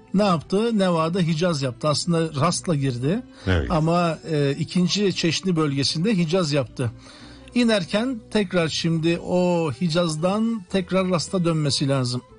ne yaptı? Neva'da Hicaz yaptı. Aslında Rast'la girdi. Evet. Ama ikinci Çeşni bölgesinde Hicaz yaptı. İnerken tekrar şimdi o Hicaz'dan tekrar Rast'a dönmesi lazım.